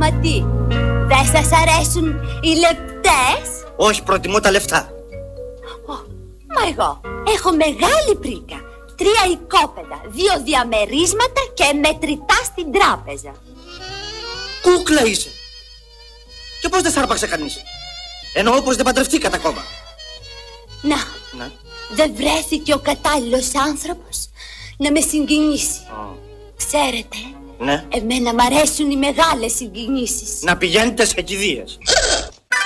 Μα τι, δεν σας αρέσουν οι λεπτές? Όχι, προτιμώ τα λεφτά. Μα εγώ έχω μεγάλη πρίκα, 3 οικόπεδα, 2 διαμερίσματα και μετρητά στην τράπεζα. Κούκλα είσαι. Και πώς δεν σ' άρπαξε κανείς? Εννοώ πως δεν παντρευτήκατε ακόμα. Να, δεν βρέθηκε ο κατάλληλος άνθρωπος να με συγκινήσει. Ξέρετε, ναι, εμένα μ' αρέσουν οι μεγάλες συγκινήσεις. Να πηγαίνετε σε κηδείες.